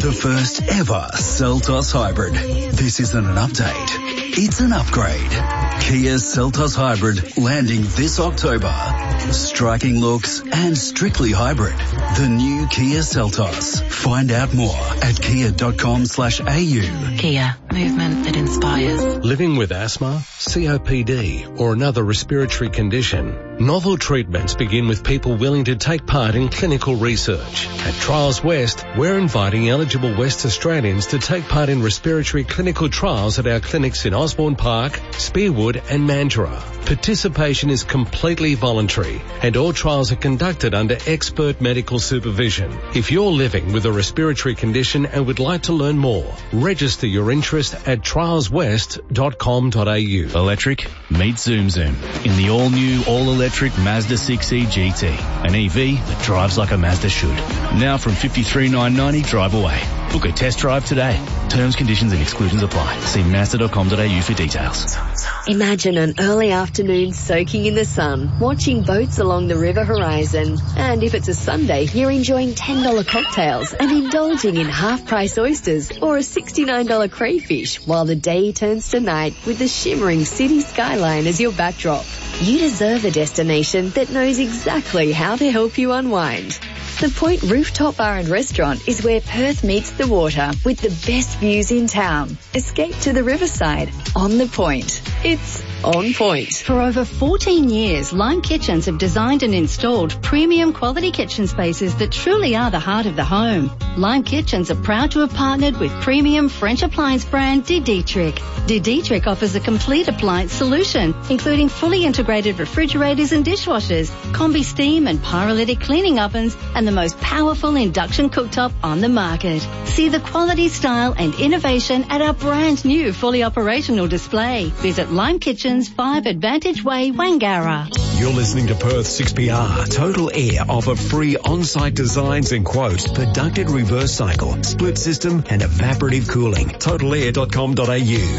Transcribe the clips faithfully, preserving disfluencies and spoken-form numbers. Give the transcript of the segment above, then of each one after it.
The first ever Seltos Hybrid. This isn't an update, it's an upgrade. Kia Seltos Hybrid landing this October. Striking looks and strictly hybrid. The new Kia Seltos. Find out more at kia.com slash au. Kia, movement that inspires. Living with asthma, C O P D or another respiratory condition, novel treatments begin with people willing to take part in clinical research. At Trials West, we're inviting eligible West Australians to take part in respiratory clinical trials at our clinics in Osborne Park, Spearwood and Mandurah. Participation is completely voluntary and all trials are conducted under expert medical supervision. If you're living with a respiratory condition and would like to learn more, register your interest at trials west dot com dot a u. Electric, meet Zoom Zoom in the all-new, all-electric Mazda six E G T, an E V that drives like a Mazda should. Now from fifty-three thousand nine hundred ninety dollars drive away. Book a test drive today. Terms, conditions and exclusions apply. See mazda dot com dot a u for details. Imagine an early afternoon soaking in the sun, watching boats along the river horizon. And if it's a Sunday, you're enjoying ten dollars cocktails and indulging in half-price oysters or a sixty-nine dollars crayfish while the day turns to night with the shimmering city skyline as your backdrop. You deserve a destination that knows exactly how to help you unwind. The Point Rooftop Bar and Restaurant is where Perth meets the water with the best views in town. Escape to the riverside on the Point. It's on point. For over fourteen years, Lime Kitchens have designed and installed premium quality kitchen spaces that truly are the heart of the home. Lime Kitchens are proud to have partnered with premium French appliance brand De Dietrich. De Dietrich offers a complete appliance solution, including fully integrated refrigerators and dishwashers, combi steam and pyrolytic cleaning ovens, and the most powerful induction cooktop on the market. See the quality, style and innovation at our brand new fully operational display. Visit Lime Kitchens, five Advantage Way, Wangara. You're listening to Perth six P R. Total Air offer free on-site designs and quotes for ducted reverse cycle, split system and evaporative cooling. total air dot com dot a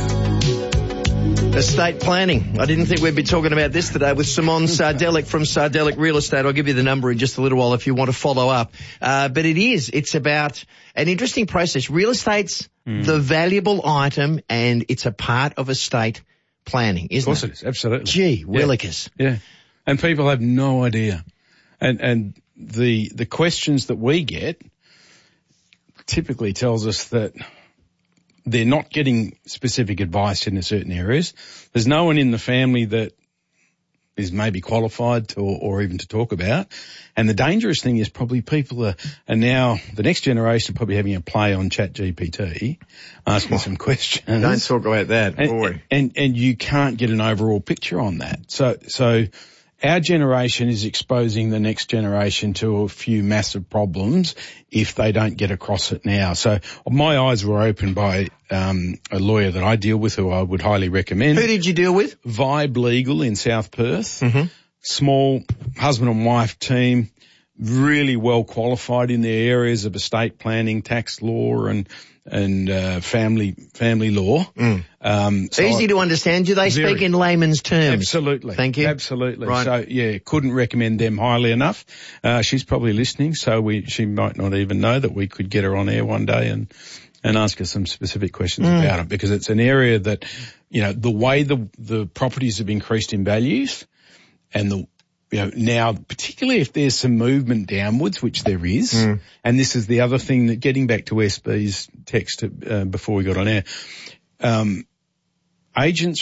u. Estate planning. I didn't think we'd be talking about this today with Simon Sardelic from Sardelic Real Estate. I'll give you the number in just a little while if you want to follow up. Uh, but it is. It's about an interesting process. Real estate's mm. the valuable item and it's a part of estate planning, isn't it? Of course it, it is. Absolutely. Gee, willikers. Yeah. yeah. And people have no idea. And, and the, the questions that we get typically tells us that they're not getting specific advice in certain areas. There's no one in the family that is maybe qualified to, or even to talk about. And the dangerous thing is probably people are, are now, the next generation are probably having a play on Chat G P T, asking oh, some questions. Don't talk about that, and, boy. And, and you can't get an overall picture on that. So, so our generation is exposing the next generation to a few massive problems if they don't get across it now. So my eyes were opened by um, a lawyer that I deal with who I would highly recommend. Who did you deal with? Vibe Legal in South Perth. Mm-hmm. Small husband and wife team, really well qualified in their areas of estate planning, tax law and and uh, family family law. Mm. Um, so Easy I, to understand. Do they very, speak in layman's terms? Absolutely. Thank you. Absolutely. Right. So yeah, couldn't recommend them highly enough. Uh, she's probably listening, so we she might not even know that we could get her on air one day and and ask her some specific questions mm. about it, because it's an area that, you know, the way the the properties have increased in values and the You know, now, particularly if there's some movement downwards, which there is, mm. and this is the other thing that, getting back to S B's text uh, before we got on air, um, agents